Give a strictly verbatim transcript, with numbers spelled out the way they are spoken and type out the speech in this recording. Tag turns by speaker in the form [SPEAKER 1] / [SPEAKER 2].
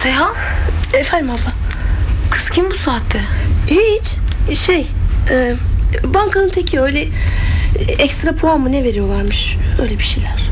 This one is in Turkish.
[SPEAKER 1] Seyhan,
[SPEAKER 2] Efendim abla.
[SPEAKER 1] kız kim bu saatte?
[SPEAKER 2] Hiç şey e, bankanın teki öyle ekstra puan mı ne veriyorlarmış, öyle bir şeyler.